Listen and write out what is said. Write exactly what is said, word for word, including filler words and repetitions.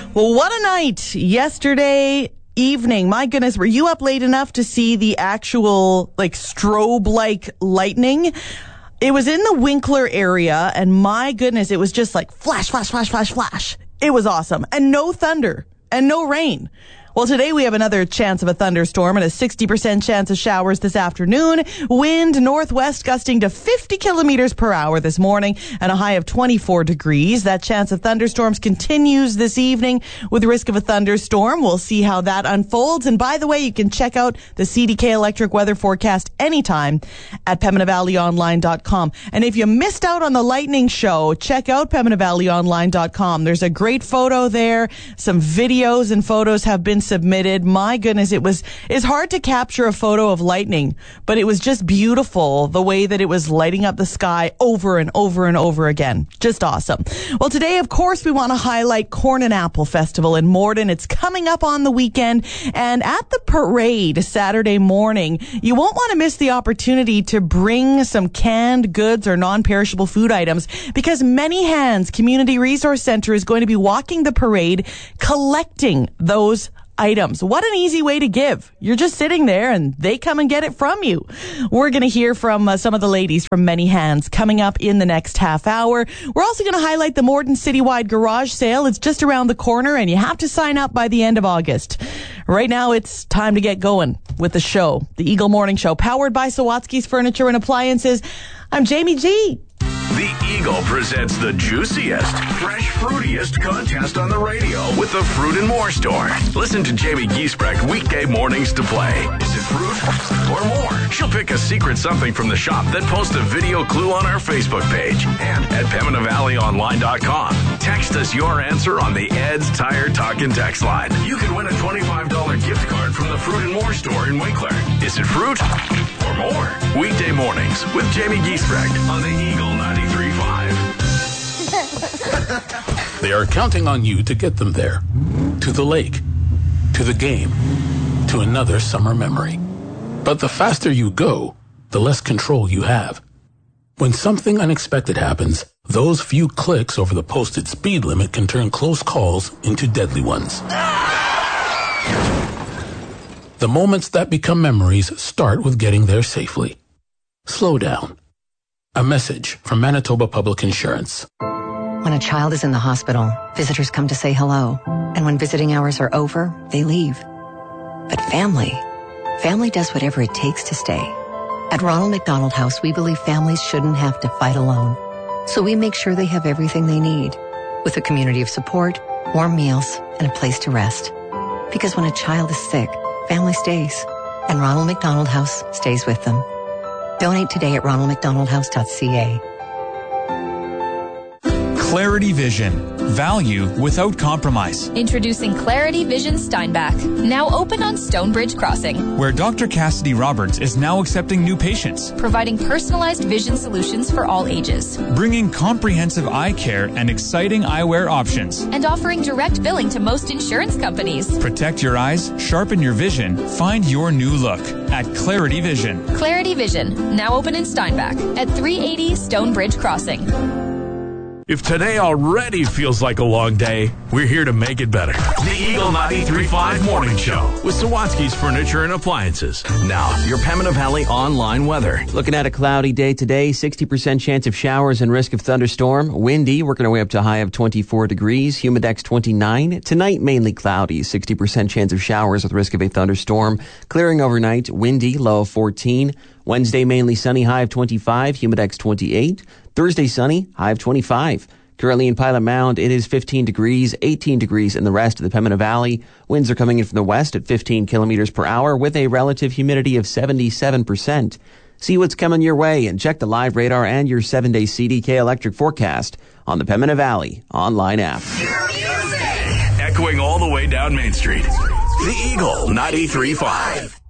Well, what a night yesterday evening. My goodness, were you up late enough to see the actual, like, strobe-like lightning? It was in the Winkler area, and my goodness, it was just like flash, flash, flash, flash, flash. It was awesome. And no thunder and no rain. Well, today we have another chance of a thunderstorm and a sixty percent chance of showers this afternoon. Wind northwest gusting to fifty kilometers per hour this morning and a high of twenty-four degrees. That chance of thunderstorms continues this evening with risk of a thunderstorm. We'll see how that unfolds. And by the way, you can check out the C D K Electric weather forecast anytime at Pembina Valley Online dot com. And if you missed out on the lightning show, check out Pembina Valley Online dot com. There's a great photo there. Some videos and photos have been submitted. My goodness, it was it's hard to capture a photo of lightning, but it was just beautiful the way that it was lighting up the sky over and over and over again. Just awesome. Well, today, of course, we want to highlight Corn and Apple Festival in Morden. It's coming up on the weekend, and at the parade Saturday morning, you won't want to miss the opportunity to bring some canned goods or non-perishable food items, because Many Hands Community Resource Center is going to be walking the parade collecting those items. What an easy way to give. You're just sitting there and they come and get it from you. We're going to hear from uh, some of the ladies from Many Hands coming up in the next half hour. We're also going to highlight the Morden Citywide Garage Sale. It's just around the corner and you have to sign up by the end of August. Right now, it's time to get going with the show, the Eagle Morning Show, powered by Sawatsky's Furniture and Appliances. I'm Jamie G. The Eagle presents the juiciest, fresh, fruitiest contest on the radio with the Fruit and More Store. Listen to Jamie Giesbrecht weekday mornings to play. Is it fruit or more? She'll pick a secret something from the shop, then post a video clue on our Facebook page and at Pembina Valley Online dot com. Text us your answer on the Ed's Tire Talkin' text line. You could win a twenty-five dollars gift card from the Fruit and More Store in Winkler. Is it fruit or more? Weekday mornings with Jamie Giesbrecht on the Eagle ninety-three point five. They are counting on you to get them there. To the lake. To the game. To another summer memory. But the faster you go, the less control you have. When something unexpected happens, those few clicks over the posted speed limit can turn close calls into deadly ones. The moments that become memories start with getting there safely. Slow down. A message from Manitoba Public Insurance. When a child is in the hospital, visitors come to say hello. And when visiting hours are over, they leave. But family, family does whatever it takes to stay. At Ronald McDonald House, we believe families shouldn't have to fight alone. So we make sure they have everything they need, with a community of support, warm meals, and a place to rest. Because when a child is sick, family stays. And Ronald McDonald House stays with them. Donate today at ronald mcdonald house dot c a. Clarity Vision. Value without compromise. Introducing Clarity Vision Steinbach, now open on Stonebridge Crossing, where Doctor Cassidy Roberts is now accepting new patients, providing personalized vision solutions for all ages, bringing comprehensive eye care and exciting eyewear options, and offering direct billing to most insurance companies. Protect your eyes, sharpen your vision, find your new look at Clarity Vision. Clarity Vision, now open in Steinbach at three eighty Stonebridge Crossing. If today already feels like a long day, we're here to make it better. The Eagle ninety-three point five Morning Show with Sawatsky's Furniture and Appliances. Now, your Pembina Valley online weather. Looking at a cloudy day today, sixty percent chance of showers and risk of thunderstorm. Windy, working our way up to a high of twenty-four degrees. Humidex twenty-nine. Tonight, mainly cloudy, sixty percent chance of showers with risk of a thunderstorm. Clearing overnight, windy, low of fourteen. Wednesday, mainly sunny, high of twenty-five. Humidex twenty-eight. Thursday, sunny, high of twenty-five. Currently in Pilot Mound, it is fifteen degrees, eighteen degrees in the rest of the Pembina Valley. Winds are coming in from the west at fifteen kilometers per hour with a relative humidity of seventy-seven percent. See what's coming your way and check the live radar and your seven-day C D K electric forecast on the Pembina Valley online app. Echoing all the way down Main Street. The Eagle ninety-three point five.